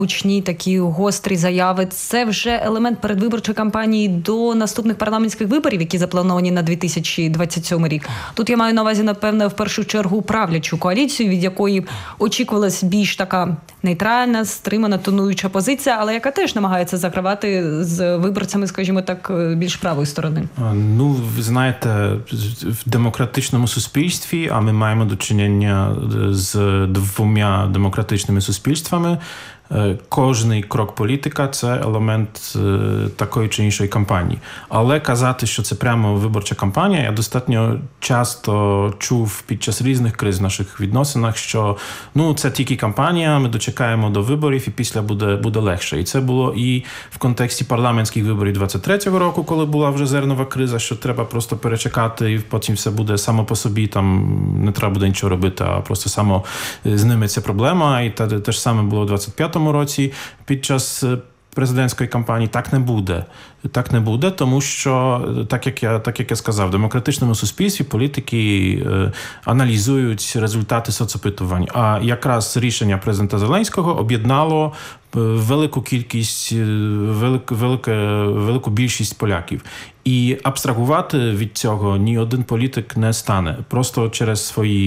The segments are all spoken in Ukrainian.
гучні такі гострі заяви. Це вже елемент передвиборчої кампанії до наступних парламентських виборів, які заплановані на 2027 рік. Тут я маю на увазі, напевно, в першу чергу правлячу коаліцію, від якої очікувалась більш така нейтральна, стримана, тонуюча позиція, але яка теж намагається закривати з виборцями, скажімо так, більш правої сторони. Ну, ви знаєте, в демократичному суспільстві, а ми маємо до чинення з двома демократичними суспільствами, кожний крок політика – це елемент такої чи іншої кампанії. Але казати, що це прямо виборча кампанія, я достатньо часто чув під час різних криз в наших відносинах, що це тільки кампанія, ми дочекаємо до виборів і після буде легше. І це було і в контексті парламентських виборів 23-го року, коли була вже зернова криза, що треба просто перечекати і потім все буде само по собі, там не треба буде нічого робити, а просто само зніметься проблема. І те ж саме було у 25-му році під час президентської кампанії. Так не буде. Так не буде, тому що, так як я сказав, в демократичному суспільстві політики аналізують результати соцопитувань. А якраз рішення президента Зеленського об'єднало велику кількість, велику більшість поляків. І абстрагувати від цього ні один політик не стане. Просто через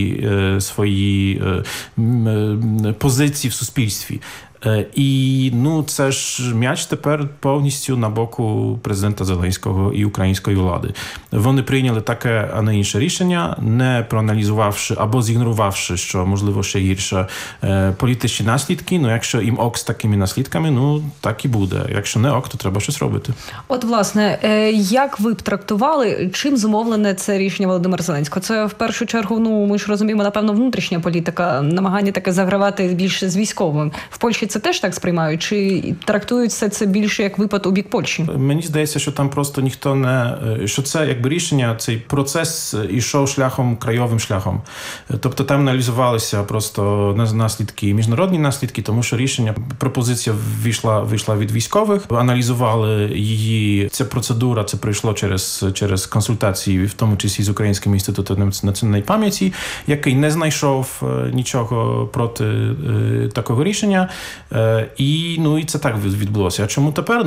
свої позиції в суспільстві. І це ж м'яч тепер повністю на боку президента Зеленського і української влади. Вони прийняли таке, а не інше рішення, не проаналізувавши або зігнорувавши, що, можливо, ще гірше, політичні наслідки. Якщо їм ок з такими наслідками, так і буде. Якщо не ок, то треба щось робити. От, власне, як ви б трактували, чим зумовлене це рішення Володимира Зеленського? Це, в першу чергу, ми ж розуміємо, напевно, внутрішня політика, намагання таке загравати більше з військовим. В Польщі це теж так сприймають? Чи трактують все це більше як випад у бік Польщі? Мені здається, що там просто ніхто не... Що це якби рішення, цей процес ішов крайовим шляхом. Тобто там аналізувалися просто наслідки, міжнародні наслідки, тому що пропозиція вийшла від військових, аналізували її. Ця процедура, це пройшло через консультації, в тому числі з Українським інститутом національної пам'яті, який не знайшов нічого проти такого рішення. І це так відбулося. А чому тепер?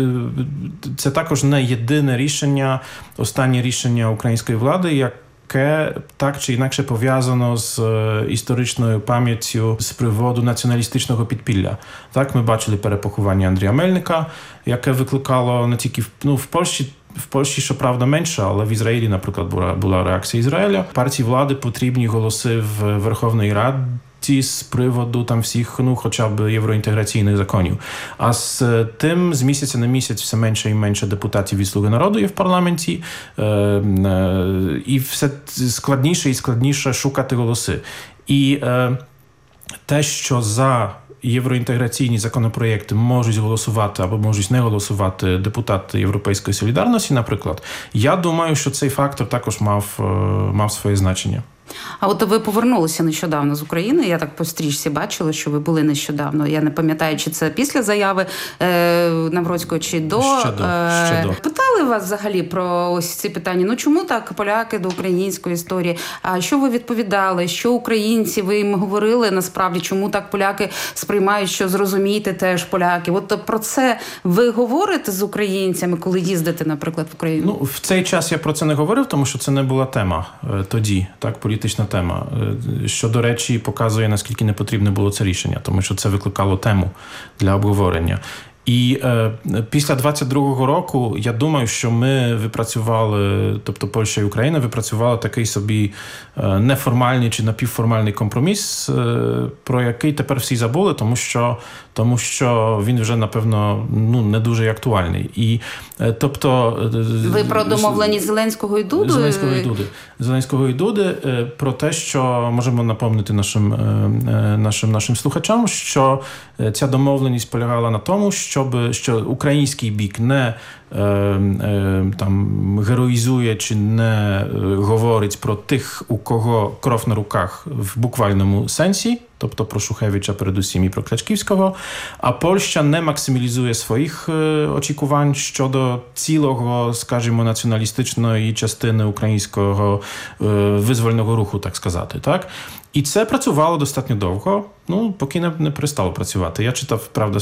Це також не єдине рішення, останнє рішення української влади, яке так чи інакше пов'язано з історичною пам'яттю з приводу націоналістичного підпілля. Так, ми бачили перепоховання Андрія Мельника, яке викликало не тільки в Польщі, щоправда, менше, але в Ізраїлі, наприклад, була реакція Ізраїля. Партії влади потрібні голоси в Верховній Раді з приводу там всіх, хоча б євроінтеграційних законів. А з тим, з місяця на місяць все менше і менше депутатів від «Слуги народу» є в парламенті, і все складніше і складніше шукати голоси. І те, що за євроінтеграційні законопроєкти можуть голосувати або можуть не голосувати депутати Європейської солідарності, наприклад, я думаю, що цей фактор також мав своє значення. А от ви повернулися нещодавно з України, я так по стрічці бачила, що ви були нещодавно. Я не пам'ятаю, чи це після заяви Навроцького, чи до. Ще до. Питали вас взагалі про ось ці питання? Чому так поляки до української історії? А що ви відповідали? Що українці? Ви їм говорили насправді, чому так поляки сприймають, що зрозумійте теж поляки? От про це ви говорите з українцями, коли їздите, наприклад, в Україну? В цей час я про це не говорив, тому що це не була тема тоді, так, політична тема, що, до речі, показує, наскільки не потрібне було це рішення, тому що це викликало тему для обговорення. І після 22-го року, я думаю, що ми випрацювали, тобто Польща і Україна випрацювали такий собі неформальний чи напівформальний компроміс, про який тепер всі забули, тому що він вже, напевно, не дуже актуальний. І, тобто... Ви про домовленість Зеленського і Дуди? Зеленського і Дуди, про те, що можемо напомнити нашим слухачам, що ця домовленість полягала на тому, що український бік не героїзує чи не говорить про тих, у кого кров на руках в буквальному сенсі, тобто про Шухевича передусім і про Клячківського, а Польща не максималізує своїх очікувань щодо цілого, скажімо, націоналістичної частини українського визвольного руху, так сказати. Так? І це працювало достатньо довго. Ну, поки не перестало працювати. Я читав, правда,